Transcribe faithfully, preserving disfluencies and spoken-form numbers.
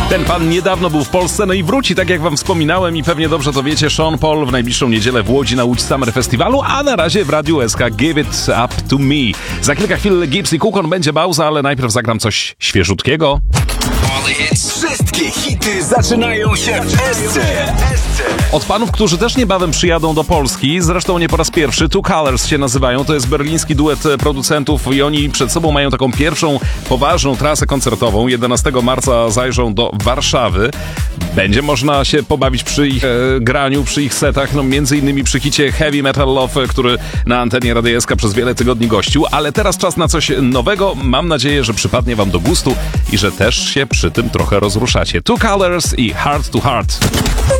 Ten pan niedawno był w Polsce, no i wróci, tak jak wam wspominałem i pewnie dobrze to wiecie, Sean Paul w najbliższą niedzielę w Łodzi na Łódź Summer Festiwalu, a na razie w Radiu S K Give It Up To Me. Za kilka chwil Gibbs i Kukon, będzie pauza, ale najpierw zagram coś świeżutkiego. Wszystkie hity zaczynają się w Esce. Od panów, którzy też niebawem przyjadą do Polski, zresztą nie po raz pierwszy, Two Colors się nazywają, to jest berliński duet producentów i oni przed sobą mają taką pierwszą poważną trasę koncertową. jedenastego marca zajrzą do Warszawy. Będzie można się pobawić przy ich e, graniu, przy ich setach, no między innymi przy hicie Heavy Metal Love, który na antenie Radia S K przez wiele tygodni gościł, ale teraz czas na coś nowego. Mam nadzieję, że przypadnie wam do gustu i że też się przy tym trochę rozruszacie. Two Colors i Heart to Heart.